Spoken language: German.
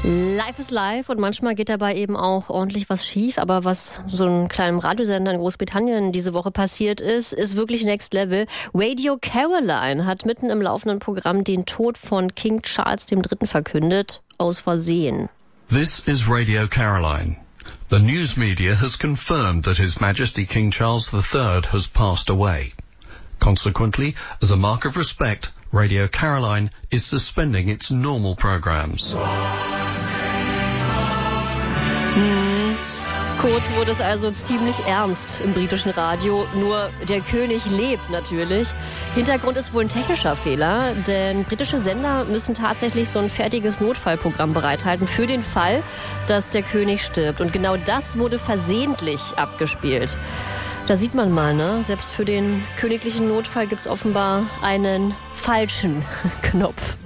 Life is life und manchmal geht dabei eben auch ordentlich was schief, aber was so einem kleinen Radiosender in Großbritannien diese Woche passiert ist wirklich next level. Radio Caroline hat mitten im laufenden Programm den Tod von King Charles III. Verkündet, aus Versehen. This is Radio Caroline. The news media has confirmed that His Majesty King Charles III has passed away. Consequently, as a mark of respect, Radio Caroline is suspending its normal programs. Kurz wurde es also ziemlich ernst im britischen Radio, nur der König lebt natürlich. Hintergrund ist wohl ein technischer Fehler, denn britische Sender müssen tatsächlich so ein fertiges Notfallprogramm bereithalten für den Fall, dass der König stirbt. Und genau das wurde versehentlich abgespielt. Da sieht man mal, ne? Selbst für den königlichen Notfall gibt es offenbar einen falschen Knopf.